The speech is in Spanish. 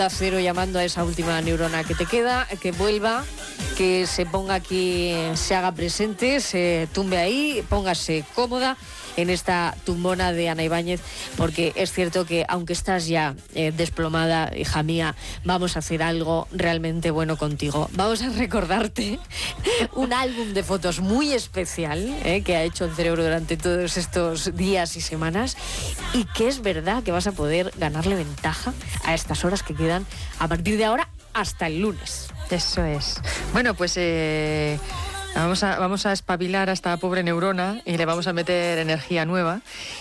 Cero llamando a esa última neurona que te queda, que vuelva, que se ponga aquí, se haga presente, se tumbe ahí, póngase cómoda en esta tumbona de Ana Ibáñez, porque es cierto que aunque estás ya desplomada, hija mía, vamos a hacer algo realmente bueno contigo. Vamos a recordarte un álbum de fotos muy especial que ha hecho el cerebro durante todos estos días y semanas, y que es verdad que vas a poder ganarle ventaja a estas horas que quedan a partir de ahora hasta el lunes. Eso es. Bueno, pues vamos a espabilar a esta pobre neurona y le vamos a meter energía nueva.